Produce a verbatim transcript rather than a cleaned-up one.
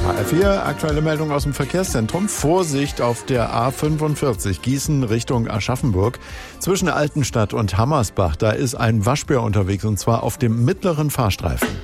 H R vier, aktuelle Meldung aus dem Verkehrszentrum. Vorsicht auf der A fünfundvierzig, Gießen Richtung Aschaffenburg. Zwischen Altenstadt und Hammersbach, da ist ein Waschbär unterwegs und zwar auf dem mittleren Fahrstreifen.